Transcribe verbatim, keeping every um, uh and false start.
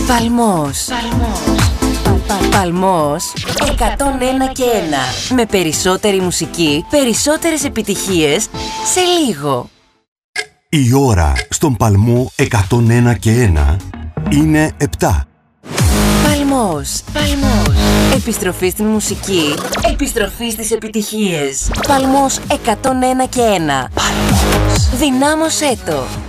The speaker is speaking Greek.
Παλμός. Παλμός. Παλμός εκατόν ένα και ένα. Με περισσότερη μουσική, περισσότερες επιτυχίες σε λίγο. Η ώρα στον Παλμό εκατόν ένα και ένα είναι επτά. Παλμός. Παλμός. Επιστροφή στην μουσική. Επιστροφή στις επιτυχίες. Παλμός εκατόν ένα και ένα. Παλμός. Δυνάμωσέ το.